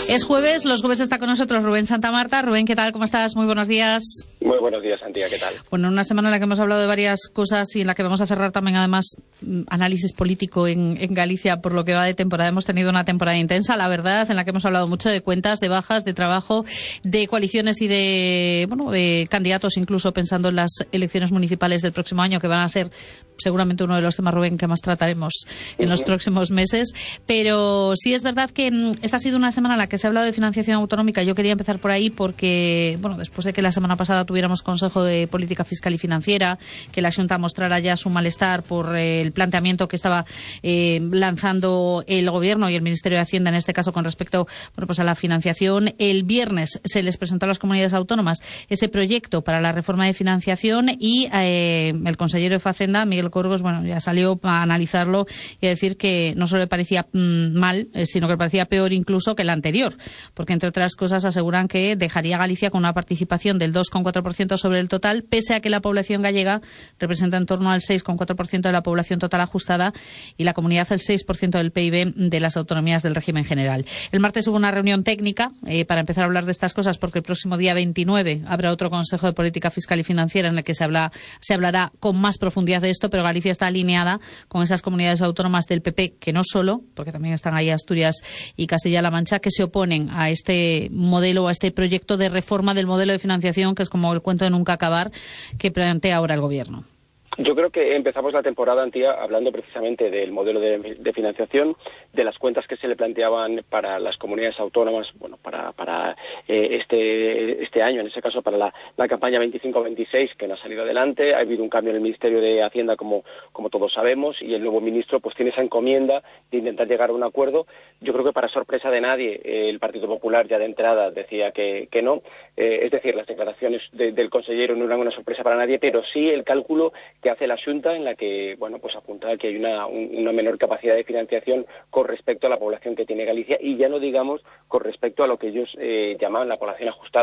Es jueves, los jueves está con nosotros Rubén Santamarta. Rubén, ¿qué tal? ¿Cómo estás? Muy buenos días. Muy buenos días, Antía, ¿qué tal? Bueno, una semana en la que hemos hablado de varias cosas y en la que vamos a cerrar también, además, análisis político en Galicia por lo que va de temporada. Hemos tenido una temporada intensa, la verdad, en la que hemos hablado mucho de cuentas, de bajas, de trabajo, de coaliciones y de candidatos, incluso pensando en las elecciones municipales del próximo año, que van a ser seguramente uno de los temas, Rubén, que más trataremos en los próximos meses. Pero sí es verdad que esta ha sido una semana en la que se ha hablado de financiación autonómica. Yo quería empezar por ahí porque, bueno, después de que la semana pasada tuviéramos Consejo de Política Fiscal y Financiera, que la Xunta mostrara ya su malestar por el planteamiento que estaba lanzando el Gobierno y el Ministerio de Hacienda, en este caso, con respecto, bueno, pues a la financiación. El viernes se les presentó a las comunidades autónomas ese proyecto para la reforma de financiación y el consejero de Facenda, Miguel Corgos, bueno, ya salió a analizarlo y a decir que no solo le parecía mal, sino que le parecía peor incluso que el anterior, porque entre otras cosas aseguran que dejaría a Galicia con una participación del 2,4% sobre el total, pese a que la población gallega representa en torno al 6,4% de la población total ajustada y la comunidad el 6% del PIB de las autonomías del régimen general. El martes hubo una reunión técnica para empezar a hablar de estas cosas, porque el próximo día 29 habrá otro Consejo de Política Fiscal y Financiera en el que se hablará con más profundidad de esto, pero Galicia está alineada con esas comunidades autónomas del PP, que no solo, porque también están ahí Asturias y Castilla-La Mancha, que se oponen a este modelo, a este proyecto de reforma del modelo de financiación, que es como el cuento de nunca acabar, que plantea ahora el Gobierno. Yo creo que empezamos la temporada, Antía, hablando precisamente del modelo de financiación, de las cuentas que se le planteaban para las comunidades autónomas, bueno, para este año, en ese caso para la campaña 25-26, que no ha salido adelante. Ha habido un cambio en el Ministerio de Hacienda, como todos sabemos, y el nuevo ministro pues tiene esa encomienda de intentar llegar a un acuerdo. Yo creo que para sorpresa de nadie, el Partido Popular ya de entrada decía que no. Es decir, las declaraciones del consejero no eran una sorpresa para nadie, pero sí el cálculo que hace la Xunta, en la que, bueno, pues apunta que hay una menor capacidad de financiación con respecto a la población que tiene Galicia, y ya no digamos con respecto a lo que ellos llamaban la población ajustada.